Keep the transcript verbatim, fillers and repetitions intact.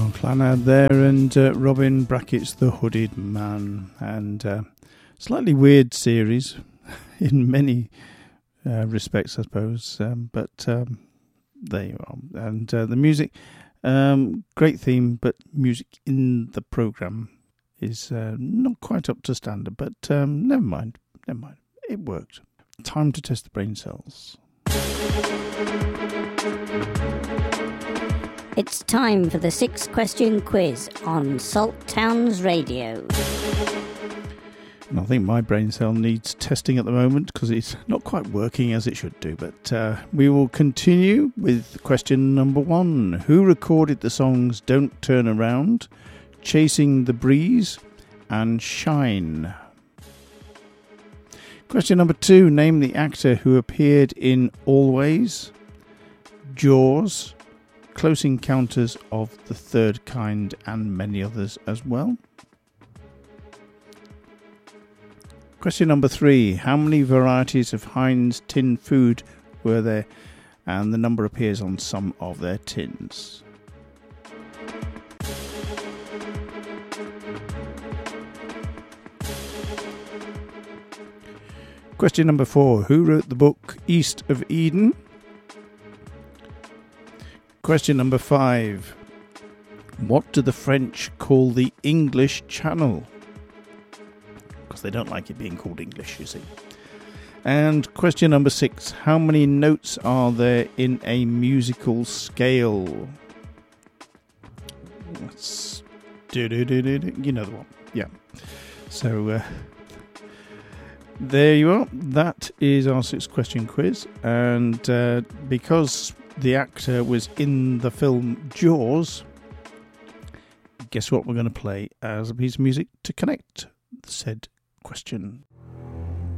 Clannad there, and uh, Robin Brackett's The Hooded Man, and uh, slightly weird series in many uh, respects, I suppose, um, but um, there you are. And uh, the music, um, great theme, but music in the programme is uh, not quite up to standard, but um, never mind, never mind, it worked. Time to test the brain cells. It's time for the six-question quiz on Salt Towns Radio. And I think my brain cell needs testing at the moment because it's not quite working as it should do. But uh, we will continue with question number one. Who recorded the songs Don't Turn Around, Chasing the Breeze, and Shine? Question number two. Name the actor who appeared in Always, Jaws, Close Encounters of the Third Kind, and many others as well. Question number three. How many varieties of Heinz tin food were there? And the number appears on some of their tins. Question number four. Who wrote the book East of Eden? Question number five. What do the French call the English Channel? Because they don't like it being called English, you see. And question number six. How many notes are there in a musical scale? Let's do do do do do. You know the one. Yeah. So uh, there you are. That is our six question quiz. And uh, because the actor was in the film Jaws, guess what we're going to play as a piece of music to connect said question.